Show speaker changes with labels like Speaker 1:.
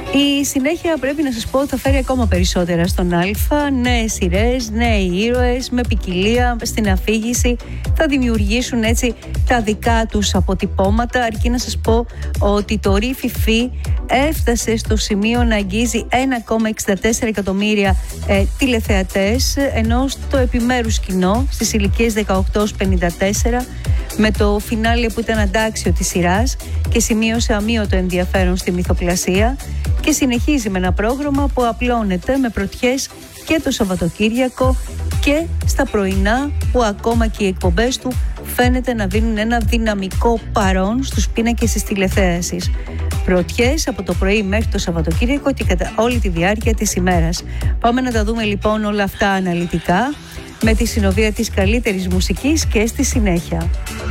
Speaker 1: Η συνέχεια, πρέπει να σας πω, θα φέρει ακόμα περισσότερα στον Α. Νέες σειρές, νέοι ήρωες, με ποικιλία στην αφήγηση. Θα δημιουργήσουν έτσι τα δικά τους αποτυπώματα. Αρκεί να σας πω ότι το Re-Fifi έφτασε στο σημείο να αγγίζει 1,64 εκατομμύρια τηλεθεατές, ενώ στο επιμέρους κοινό, στις ηλικίες 18-54, με το φινάλε που ήταν αντάξιο της σειράς και σημείωσε αμείωτο ενδιαφέρον στη μυθοπλασία, και συνεχίζει με ένα πρόγραμμα που απλώνεται με πρωτιές και το Σαββατοκύριακο και στα πρωινά, που ακόμα και οι εκπομπές του φαίνεται να δίνουν ένα δυναμικό παρόν στους πίνακες της τηλεθέασης. Πρωτιές από το πρωί μέχρι το Σαββατοκύριακο και κατά όλη τη διάρκεια της ημέρας. Πάμε να τα δούμε λοιπόν όλα αυτά αναλυτικά, με τη συνοδεία της καλύτερης μουσικής και στη συνέχεια.